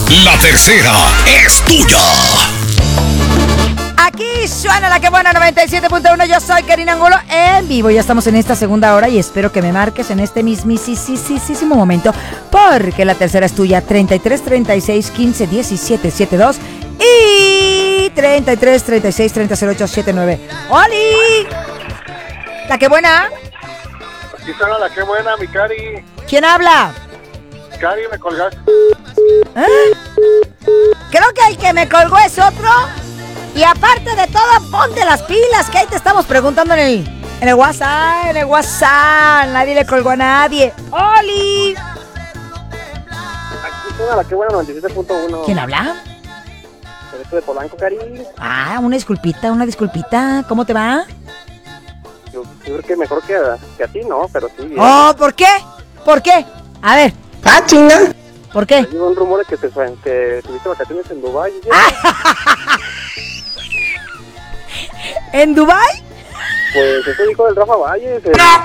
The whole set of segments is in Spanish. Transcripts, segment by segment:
La tercera es tuya. Aquí suena la que buena 97.1. Yo soy Karina Angulo en vivo. Ya estamos en esta segunda hora y espero que me marques en este mismísimo momento, porque la tercera es tuya. 33 36 15 17 72 y 33 36 30 08 79. ¡Oli! La que buena. Aquí suena la que buena, mi Cari. ¿Quién habla? Cari, me colgaste. Creo que el que me colgó es otro. Y aparte de todo, ponte las pilas, que ahí te estamos preguntando en el WhatsApp. En el WhatsApp. Nadie le colgó a nadie. ¡Oli! Aquí suena la que buena 97.1. ¿Quién habla? Derecho de Polanco, Cari. Ah, una disculpita. ¿Cómo te va? Yo creo que mejor que a ti, ¿no? Pero sí. Oh, ¿por qué? ¿Por qué? A ver. Ah, chinga. ¿Por qué? Hay un rumor de que tuviste vacaciones en Dubái. ¿En Dubái? Pues eso dijo el Rafa Valles.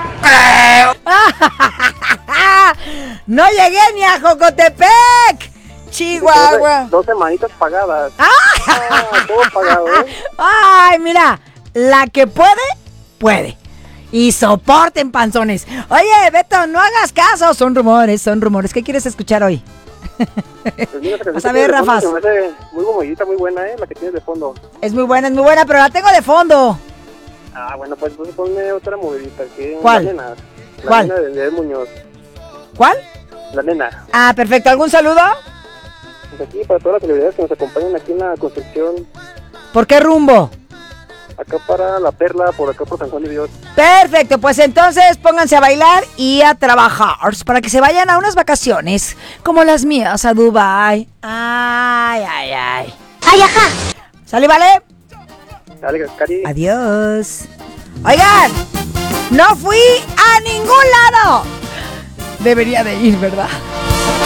No llegué ni a Jocotepec, Chihuahua. 2 semanitas pagadas. Todo pagado, ¿eh? Ay, mira, la que puede. Y soporten, panzones. Oye, Beto, no hagas caso. Son rumores. ¿Qué quieres escuchar hoy? Pues mira, Vas a ver, Rafas. Se me hace muy bombillita, muy buena, la que tienes de fondo. Es muy buena, pero la tengo de fondo. Bueno, pues ponme otra movidita. ¿Cuál? La nena. ¿Cuál? La nena de Muñoz. ¿Cuál? La nena. Ah, perfecto. ¿Algún saludo? Pues aquí para todas las celebridades que nos acompañan aquí en la construcción. ¿Por qué rumbo? Acá para La Perla, por acá por San Juan de Dios. Perfecto, pues entonces pónganse a bailar y a trabajar para que se vayan a unas vacaciones como las mías a Dubái. Ay. ¡Ay, ajá! ¿Sale, vale? Dale, Cari. Adiós. Oigan, no fui a ningún lado. Debería de ir, ¿verdad?